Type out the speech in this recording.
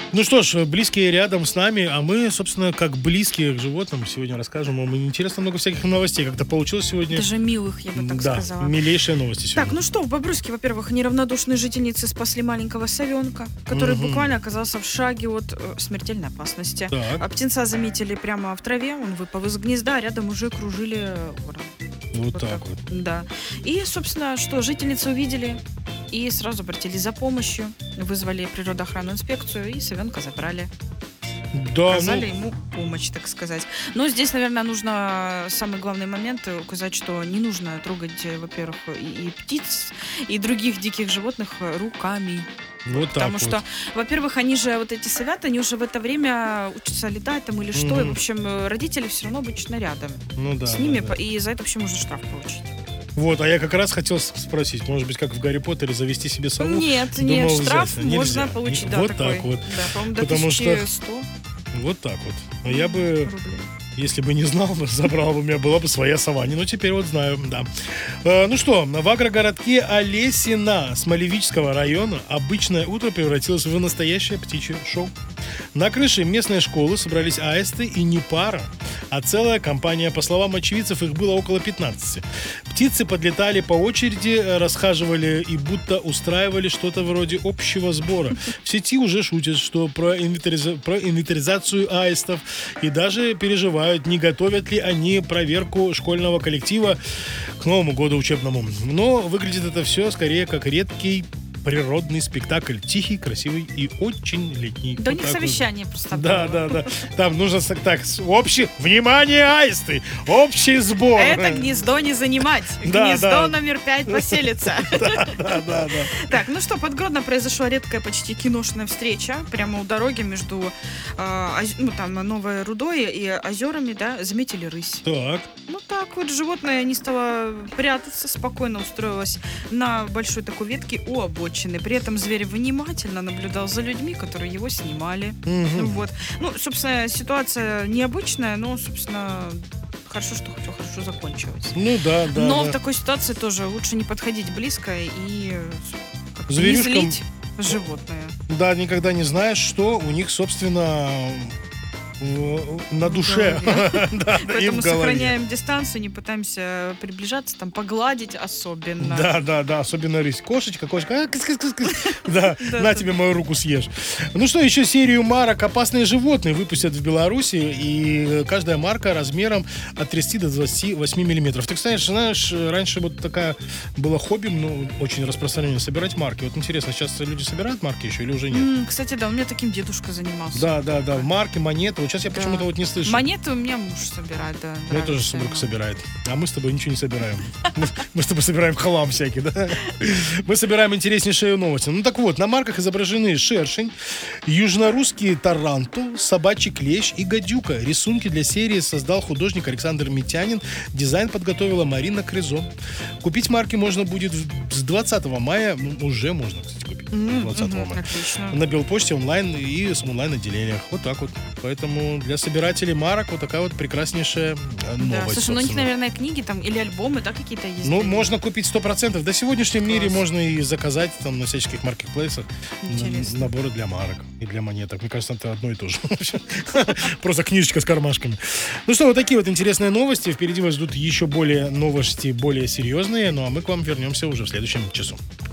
Ну что ж, близкие рядом с нами, а мы, собственно, как близкие к животным, сегодня расскажем вам интересно много всяких новостей. Как-то получилось сегодня. Даже милых, я бы так Да, сказала. милейшие новости сегодня. Так, ну что, в Бобруйске, во-первых, неравнодушные жительницы спасли маленького совенка, который буквально оказался в шаге от смертельной опасности. Так. А птенца заметили прямо в траве, он выпал из гнезда, а рядом уже кружили ворон. Вот так вот. Да. И, собственно, что, жительницы увидели и сразу обратились за помощью, вызвали природоохранную инспекцию и совенка забрали. Да, Оказали ему помощь, так сказать. Но здесь, наверное, нужно самый главный момент указать, что не нужно трогать, во-первых, и птиц, и других диких животных руками. вот так Потому вот. что, во-первых, они же, вот эти совята, они уже в это время учатся летать там или что. И, в общем, родители все равно обычно рядом Ну да. с ними, да. и за это вообще можно штраф получить. Вот, а я как раз хотел спросить, может быть, как в Гарри Поттере завести себе сову? Нет, Думал, штраф взять. можно Нельзя. получить, да, Вот такой. так вот. Да, по-моему, до Потому что 1100 Вот так вот. А я бы, рублей. если бы не знал, забрал бы, у меня была бы своя сова. Ну, теперь вот знаю, да. Ну что, в агрогородке Олесина Смолевичского района обычное утро превратилось в настоящее птичье шоу. На крыше местной школы собрались аисты, и не пара, а целая компания. По словам очевидцев, их было около 15. Птицы подлетали по очереди, расхаживали и будто устраивали что-то вроде общего сбора. В сети уже шутят, что про инвентаризацию аистов, и даже переживают, не готовят ли они проверку школьного коллектива к Новому году учебному. Но выглядит это все скорее как редкий природный спектакль. Тихий, красивый и очень летний. Да у Вот них так вот. совещание просто Да, было. да, да. Там нужно так, общий, внимание, аисты, общий сбор. Это гнездо не занимать. Да, Гнездо да. номер 5 поселится. Да. Так, ну что, под Гродно произошла редкая почти киношная встреча. Прямо у дороги между там Новой Рудой и озерами, да, заметили рысь. Так. Ну так вот, животное не стало прятаться, спокойно устроилось на большой такой ветке у обочины. При этом зверь внимательно наблюдал за людьми, которые его снимали. Вот. Ну, собственно, ситуация необычная, но, собственно, хорошо, что все хорошо закончилось. Ну да. Но да. в такой ситуации тоже лучше не подходить близко и как-то не Зверюшкам- злить животное. Да, никогда не знаешь, что у них, собственно, на душе. Да, и Поэтому в голове. сохраняем дистанцию, не пытаемся приближаться, там, погладить особенно. Да, особенно рысь. Кошечка. Кыс-кыс-кыс-кыс. Да, Да, на да. тебе мою руку съешь. Ну что, еще серию марок «Опасные животные» выпустят в Беларуси, и каждая марка размером от 30 до 28 миллиметров. Ты, кстати, знаешь, раньше вот такая была хобби, ну, очень распространенное, собирать марки. Вот интересно, сейчас люди собирают марки еще или уже нет? Кстати, да, у меня таким дедушка занимался. Да, марки, монеты. Вот сейчас я почему-то вот не слышу. Монеты у меня муж собирает, да. Я тоже нравится супруг ему. собирает. А мы с тобой ничего не собираем. Мы с тобой собираем хлам всякий, да? Мы собираем интереснейшие новости. Ну так вот, на марках изображены шершень, южнорусский тарантул, собачий клещ и гадюка. Рисунки для серии создал художник Александр Митянин. Дизайн подготовила Марина Крызо. Купить марки можно будет с 20 мая. Уже можно, кстати, купить. 20 мая. Отлично. На Белпочте онлайн и с онлайн-отделениях. Вот так вот. Поэтому для собирателей марок вот такая вот прекраснейшая новость. Да, слушай, ну у них, собственно. наверное, книги там или альбомы, да, какие-то есть? Ну, для можно них? купить 100%. До сегодняшнем мире Класс. можно и заказать там на всяческих маркетплейсах Интересно. наборы для марок и для монеток. Мне кажется, это одно и то же. Просто книжечка с кармашками. Ну что, вот такие вот интересные новости. Впереди вас ждут еще более новости, более серьезные. Ну, а мы к вам вернемся уже в следующем часу.